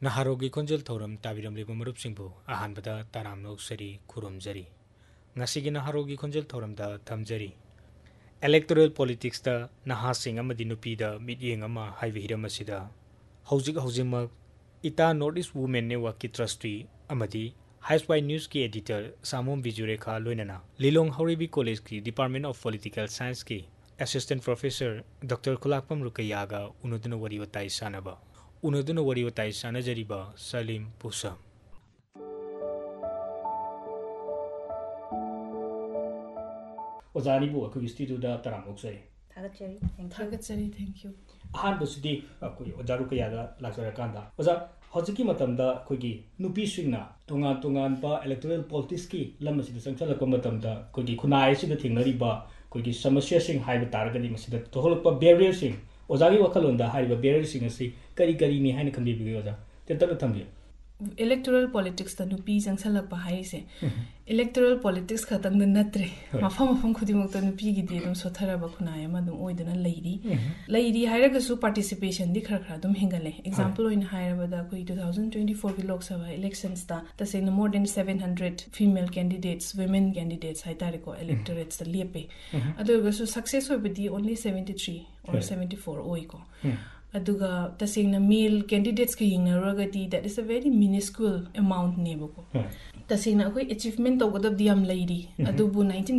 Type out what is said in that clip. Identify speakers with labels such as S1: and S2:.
S1: Naharogi Konjal Thoram Taviram Libumarup Singbu, Ahanbada Taram Noksari, Kurumjari. Ngasigi Naharogi Konjal Thoram da Tamjari. Electoral politics da Nahasing Amadinupi da Midyangama Hivihidamasida. Housing Housimak Ita Northeast Women Network Trustee Amadi. Highway News ki editor Samom Vijureka Luinana. Lilong Horibi College ki Department of Political Science ki Assistant Professor Dr. Kulakpam Rukayaga Unuduna Wariwatai Sanaba. Unuduna Wariwatai Sanajariba Salim Pusa. Ozanibu Akustitu da Taramoksay.
S2: Thank you.
S1: Hanbusdi Ojarukayaga Lazarakanda. Oza Hoziki Matamda Kugi Nupi Swingna Tungan Tungan ba electoral politics ki Lamasi Sanchala Komatamda Kugi Kunai Sida Tinariba Kugi Samasya Sing High Targani Masida Toholpa barrier sing Ozagi Wakalonda High barrier sing si Kari Kari ni Hana can be Bioza. Tentatambi.
S2: Electoral politics the Nupi Sanchala Pahaise. Electoral politics Katang the Natre. Mafam from Kudimok the Nupi Gidum Sotaraba Kunaya Madam Oidana lady. Lady Hiragasu participation, Dikrakradum Hingale. Example in Hirabada 2024 Lok Sabha elections, the same more than 700 female candidates, women candidates, Hitariko electorates, the Liepe. Other success will be only 73 or 74 Oiko. Aduga tasing na male candidates ka yung naragati, that is a very minuscule amount nebo ko. Tasing na ako'y achievement of God of the lady. Adubo 19